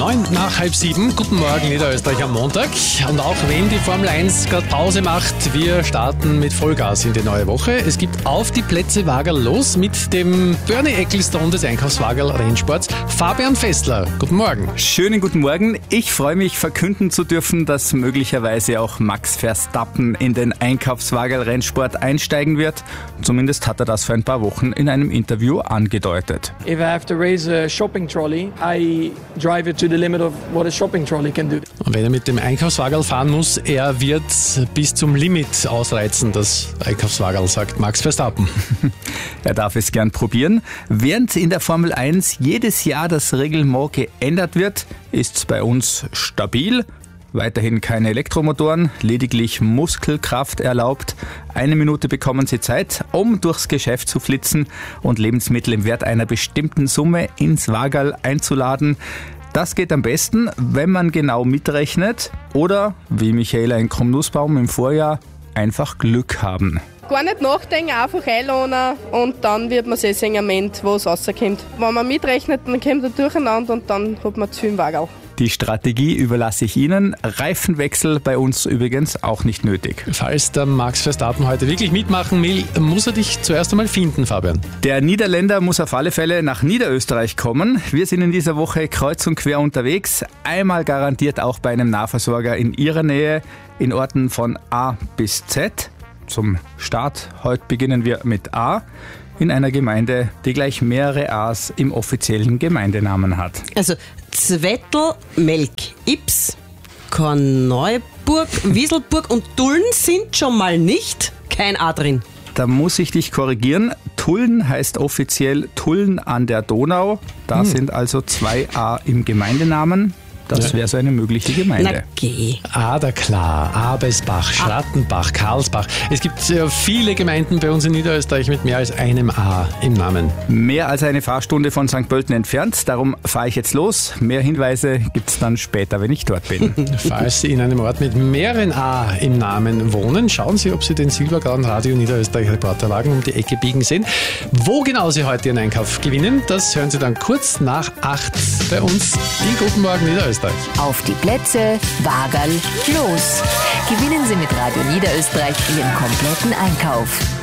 7:09. Guten Morgen, Niederösterreich am Montag. Und auch wenn die Formel 1 gerade Pause macht, wir starten mit Vollgas in die neue Woche. Es gibt auf die Plätze Wagerl los mit dem Bernie Ecclestone des Einkaufswagerl Rennsports, Fabian Fessler. Guten Morgen. Schönen guten Morgen. Ich freue mich, verkünden zu dürfen, dass möglicherweise auch Max Verstappen in den Einkaufswagerl Rennsport einsteigen wird. Zumindest hat er das vor ein paar Wochen in einem Interview angedeutet. If I have to raise a shopping trolley, I drive it to the limit of what a shopping trolley can do. Und wenn er mit dem Einkaufswagerl fahren muss, er wird bis zum Limit ausreizen, das Einkaufswagerl, sagt Max Verstappen. Er darf es gern probieren. Während in der Formel 1 jedes Jahr das Reglement geändert wird, ist es bei uns stabil. Weiterhin keine Elektromotoren, lediglich Muskelkraft erlaubt. 1 Minute bekommen Sie Zeit, um durchs Geschäft zu flitzen und Lebensmittel im Wert einer bestimmten Summe ins Wagerl einzuladen. Das geht am besten, wenn man genau mitrechnet oder, wie Michaela in Krumm-Nussbaum im Vorjahr, einfach Glück haben. Gar nicht nachdenken, einfach einladen und dann wird man sehen am Ende, wo es rauskommt. Wenn man mitrechnet, dann kommt er durcheinander und dann hat man zu viel im Wagerl. Die Strategie überlasse ich Ihnen. Reifenwechsel bei uns übrigens auch nicht nötig. Falls der Max Verstappen heute wirklich mitmachen will, muss er dich zuerst einmal finden, Fabian. Der Niederländer muss auf alle Fälle nach Niederösterreich kommen. Wir sind in dieser Woche kreuz und quer unterwegs. Einmal garantiert auch bei einem Nahversorger in Ihrer Nähe, in Orten von A bis Z. Zum Start, heute beginnen wir mit A. In einer Gemeinde, die gleich mehrere A's im offiziellen Gemeindenamen hat. Also Zwettl, Melk, Ips, Korneuburg, Wieselburg und Tulln sind schon mal nicht. Kein A drin. Da muss ich dich korrigieren. Tulln heißt offiziell Tulln an der Donau. Da sind also 2 A im Gemeindenamen. Das wäre so eine mögliche Gemeinde. Na geh. Aderklar, Abelsbach, Schrattenbach, Karlsbach. Es gibt viele Gemeinden bei uns in Niederösterreich mit mehr als einem A im Namen. Mehr als eine Fahrstunde von St. Pölten entfernt. Darum fahre ich jetzt los. Mehr Hinweise gibt es dann später, wenn ich dort bin. Falls Sie in einem Ort mit mehreren A im Namen wohnen, schauen Sie, ob Sie den silbergrauen Radio Niederösterreich Reporterwagen um die Ecke biegen sehen. Wo genau Sie heute Ihren Einkauf gewinnen, das hören Sie dann kurz nach 8 bei uns in Guten Morgen Niederösterreich. Auf die Plätze, Wagerl, los! Gewinnen Sie mit Radio Niederösterreich Ihren kompletten Einkauf.